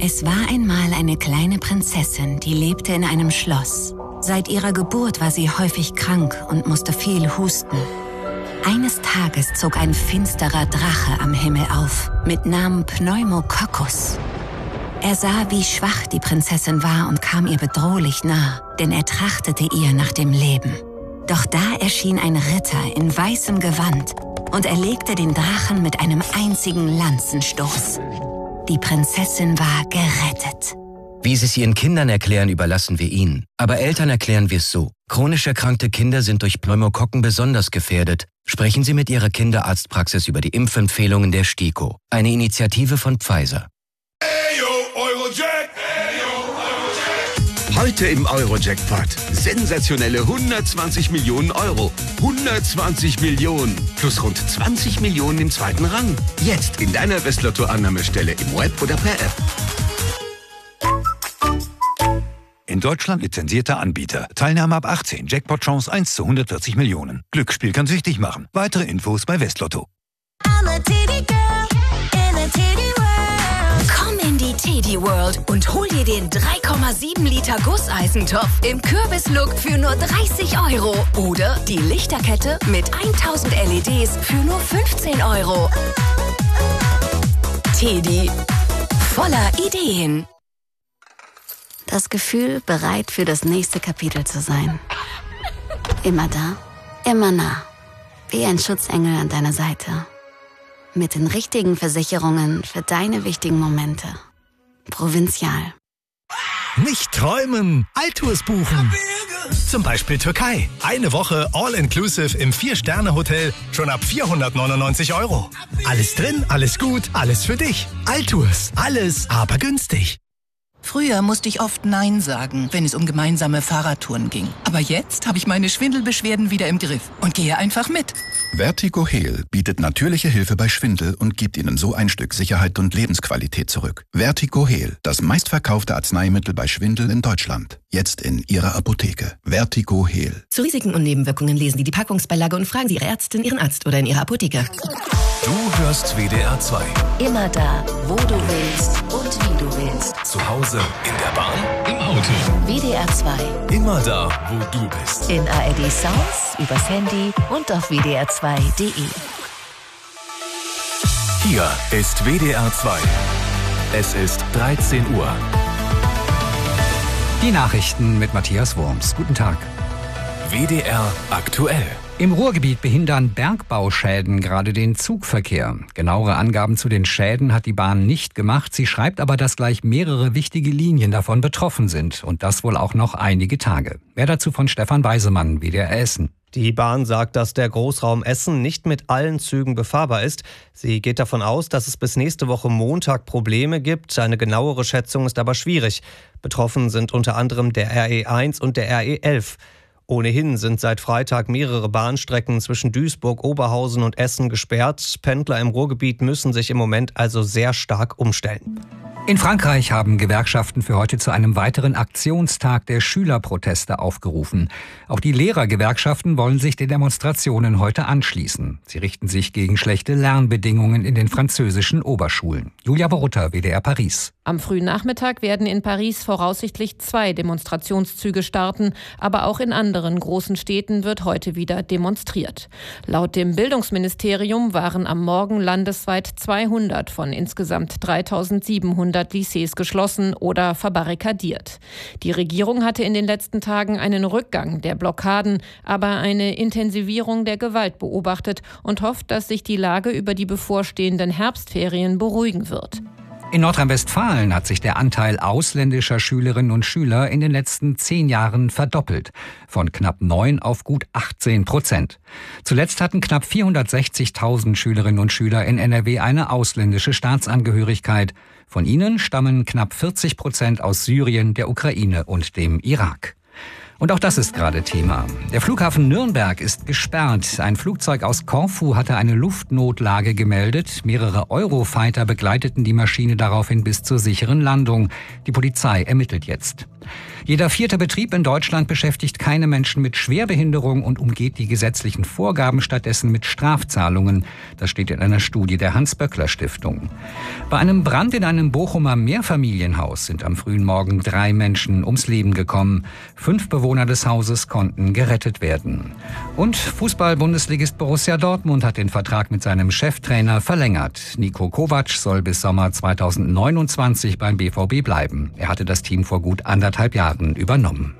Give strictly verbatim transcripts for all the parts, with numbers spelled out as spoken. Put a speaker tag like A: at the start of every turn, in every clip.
A: Es war einmal eine kleine Prinzessin, die lebte in einem Schloss. Seit ihrer Geburt war sie häufig krank und musste viel husten. Eines Tages zog ein finsterer Drache am Himmel auf, mit Namen Pneumococcus. Er sah, wie schwach die Prinzessin war und kam ihr bedrohlich nah, denn er trachtete ihr nach dem Leben. Doch da erschien ein Ritter in weißem Gewand und erlegte den Drachen mit einem einzigen Lanzenstoß. Die Prinzessin war gerettet.
B: Wie Sie es Ihren Kindern erklären, überlassen wir Ihnen. Aber Eltern erklären wir es so. Chronisch erkrankte Kinder sind durch Pneumokokken besonders gefährdet. Sprechen Sie mit Ihrer Kinderarztpraxis über die Impfempfehlungen der STIKO, eine Initiative von Pfizer.
C: Heute im Euro-Jackpot. Sensationelle hundertzwanzig Millionen Euro. hundertzwanzig Millionen. Plus rund zwanzig Millionen im zweiten Rang. Jetzt in deiner Westlotto-Annahmestelle im Web oder per App.
D: In Deutschland lizenzierter Anbieter. Teilnahme ab achtzehn. Jackpot-Chance eins zu hundertvierzig Millionen. Glücksspiel kann süchtig machen. Weitere Infos bei Westlotto.
E: Komm in die Teddy World und hol dir den drei Komma sieben Liter Gusseisentopf im Kürbislook für nur dreißig Euro. Oder die Lichterkette mit tausend L E Ds für nur fünfzehn Euro. Teddy. Voller Ideen.
A: Das Gefühl, bereit für das nächste Kapitel zu sein. Immer da, immer nah. Wie ein Schutzengel an deiner Seite. Mit den richtigen Versicherungen für deine wichtigen Momente. Provinzial.
F: Nicht träumen, Altours buchen. Zum Beispiel Türkei. Eine Woche All-Inclusive im vier-Sterne-Hotel schon ab vierhundertneunundneunzig Euro. Alles drin, alles gut, alles für dich. Altours, alles, aber günstig.
G: Früher musste ich oft Nein sagen, wenn es um gemeinsame Fahrradtouren ging. Aber jetzt habe ich meine Schwindelbeschwerden wieder im Griff und gehe einfach mit.
H: Vertigo Heal bietet natürliche Hilfe bei Schwindel und gibt Ihnen so ein Stück Sicherheit und Lebensqualität zurück. Vertigo Heal, das meistverkaufte Arzneimittel bei Schwindel in Deutschland. Jetzt in Ihrer Apotheke. Vertigo Heal.
I: Zu Risiken und Nebenwirkungen lesen Sie die Packungsbeilage und fragen Sie Ihre Ärztin, Ihren Arzt oder in Ihrer Apotheke.
J: Du hörst W D R zwei.
E: Immer da, wo du willst und wie du willst.
J: Zu Hause, in der Bahn, im Auto.
E: W D R zwei.
J: Immer da, wo du bist.
E: In A R D Sounds, übers Handy und auf w d r zwei punkt d e.
J: Hier ist W D R zwei. Es ist dreizehn Uhr.
K: Die Nachrichten mit Matthias Wurms. Guten Tag.
J: W D R aktuell.
K: Im Ruhrgebiet behindern Bergbauschäden gerade den Zugverkehr. Genauere Angaben zu den Schäden hat die Bahn nicht gemacht. Sie schreibt aber, dass gleich mehrere wichtige Linien davon betroffen sind. Und das wohl auch noch einige Tage. Mehr dazu von Stefan Weisemann, W D R Essen.
L: Die Bahn sagt, dass der Großraum Essen nicht mit allen Zügen befahrbar ist. Sie geht davon aus, dass es bis nächste Woche Montag Probleme gibt. Eine genauere Schätzung ist aber schwierig. Betroffen sind unter anderem der R E eins und der R E elf. Ohnehin sind seit Freitag mehrere Bahnstrecken zwischen Duisburg, Oberhausen und Essen gesperrt. Pendler im Ruhrgebiet müssen sich im Moment also sehr stark umstellen.
K: In Frankreich haben Gewerkschaften für heute zu einem weiteren Aktionstag der Schülerproteste aufgerufen. Auch die Lehrergewerkschaften wollen sich den Demonstrationen heute anschließen. Sie richten sich gegen schlechte Lernbedingungen in den französischen Oberschulen. Julia Borutta, W D R Paris.
M: Am frühen Nachmittag werden in Paris voraussichtlich zwei Demonstrationszüge starten, aber auch in anderen großen Städten wird heute wieder demonstriert. Laut dem Bildungsministerium waren am Morgen landesweit zweihundert von insgesamt dreitausendsiebenhundert Lycées geschlossen oder verbarrikadiert. Die Regierung hatte in den letzten Tagen einen Rückgang der Blockaden, aber eine Intensivierung der Gewalt beobachtet und hofft, dass sich die Lage über die bevorstehenden Herbstferien beruhigen wird.
K: In Nordrhein-Westfalen hat sich der Anteil ausländischer Schülerinnen und Schüler in den letzten zehn Jahren verdoppelt. Von knapp neun auf gut achtzehn Prozent. Zuletzt hatten knapp vierhundertsechzigtausend Schülerinnen und Schüler in N R W eine ausländische Staatsangehörigkeit. Von ihnen stammen knapp vierzig Prozent aus Syrien, der Ukraine und dem Irak. Und auch das ist gerade Thema. Der Flughafen Nürnberg ist gesperrt. Ein Flugzeug aus Korfu hatte eine Luftnotlage gemeldet. Mehrere Eurofighter begleiteten die Maschine daraufhin bis zur sicheren Landung. Die Polizei ermittelt jetzt. Jeder vierte Betrieb in Deutschland beschäftigt keine Menschen mit Schwerbehinderung und umgeht die gesetzlichen Vorgaben stattdessen mit Strafzahlungen. Das steht in einer Studie der Hans-Böckler-Stiftung. Bei einem Brand in einem Bochumer Mehrfamilienhaus sind am frühen Morgen drei Menschen ums Leben gekommen. Fünf Bewohner des Hauses konnten gerettet werden. Und Fußball-Bundesligist Borussia Dortmund hat den Vertrag mit seinem Cheftrainer verlängert. Niko Kovac soll bis Sommer zweitausendneunundzwanzig beim B V B bleiben. Er hatte das Team vor gut anderthalb Jahren übernommen.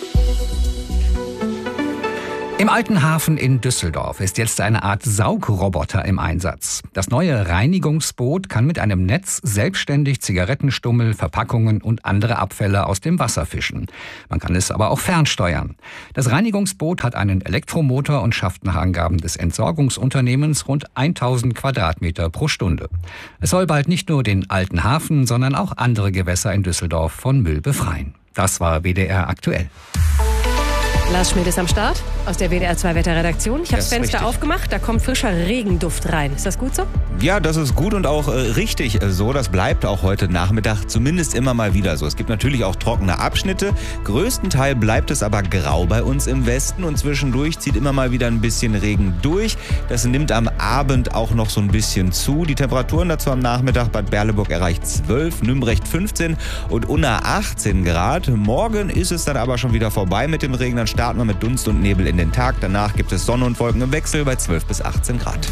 K: Im Alten Hafen in Düsseldorf ist jetzt eine Art Saugroboter im Einsatz. Das neue Reinigungsboot kann mit einem Netz selbstständig Zigarettenstummel, Verpackungen und andere Abfälle aus dem Wasser fischen. Man kann es aber auch fernsteuern. Das Reinigungsboot hat einen Elektromotor und schafft nach Angaben des Entsorgungsunternehmens rund tausend Quadratmeter pro Stunde. Es soll bald nicht nur den Alten Hafen, sondern auch andere Gewässer in Düsseldorf von Müll befreien. Das war W D R aktuell.
N: Lars Schmidt ist am Start aus der W D R zwei Wetterredaktion. Ich habe das Fenster
O: richtig.
N: aufgemacht, da kommt frischer Regenduft rein. Ist das gut so?
O: Ja, das ist gut und auch äh, richtig äh, so. Das bleibt auch heute Nachmittag zumindest immer mal wieder so. Es gibt natürlich auch trockene Abschnitte. Größtenteils bleibt es aber grau bei uns im Westen und zwischendurch zieht immer mal wieder ein bisschen Regen durch. Das nimmt am Abend auch noch so ein bisschen zu. Die Temperaturen dazu am Nachmittag: Bad Berleburg erreicht zwölf, Nümbrecht fünfzehn und Unna achtzehn Grad. Morgen ist es dann aber schon wieder vorbei mit dem Regen. Dann starten wir mit Dunst und Nebel in den Tag. Danach gibt es Sonne und Wolken im Wechsel bei zwölf bis achtzehn Grad.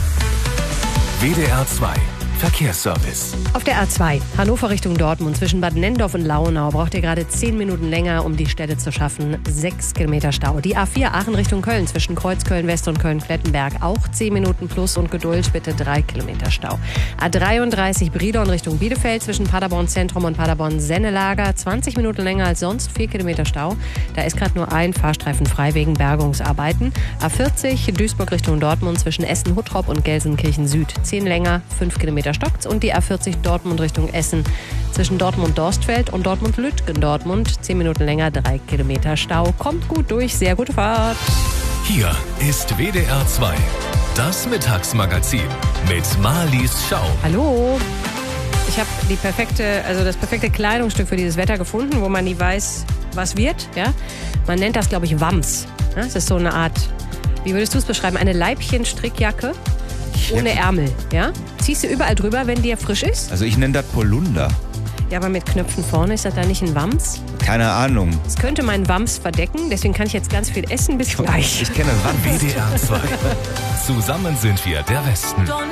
J: W D R zwei Verkehrsservice.
N: Auf der A zwei, Hannover Richtung Dortmund, zwischen Bad Nendorf und Launau, braucht ihr gerade zehn Minuten länger, um die Stelle zu schaffen. Sechs Kilometer Stau. Die A vier, Aachen Richtung Köln, zwischen Kreuz Köln-West und Köln-Klettenberg, auch zehn Minuten plus und Geduld, bitte drei Kilometer Stau. A dreiunddreißig, Brilon Richtung Bielefeld, zwischen Paderborn Zentrum und Paderborn Sennelager, zwanzig Minuten länger als sonst, vier Kilometer Stau. Da ist gerade nur ein Fahrstreifen frei wegen Bergungsarbeiten. A vierzig, Duisburg Richtung Dortmund, zwischen Essen-Huttrop und Gelsenkirchen Süd, zehn länger, fünf Kilometer stockt. Und die A vierzig Dortmund Richtung Essen, zwischen Dortmund-Dorstfeld und Dortmund-Lütgendortmund, zehn Minuten länger, drei Kilometer Stau. Kommt gut durch, sehr gute Fahrt.
J: Hier ist W D R zwei, das Mittagsmagazin mit Marlies Schau.
N: Hallo. Ich habe die perfekte, also das perfekte Kleidungsstück für dieses Wetter gefunden, wo man nie weiß, was wird. Ja? Man nennt das, glaube ich, Wams. Ja? Das ist so eine Art, wie würdest du es beschreiben, eine Leibchen-Strickjacke ohne Ärmel. Ja? Ziehst du überall drüber, wenn dir frisch ist?
O: Also ich nenne das Polunder.
N: Ja, aber mit Knöpfen vorne, ist das da nicht ein Wams?
O: Keine Ahnung.
N: Es könnte meinen Wams verdecken, deswegen kann ich jetzt ganz viel essen. Bis gleich.
O: Ich kenne Wams.
J: W D R zwei. Zusammen sind wir der Westen.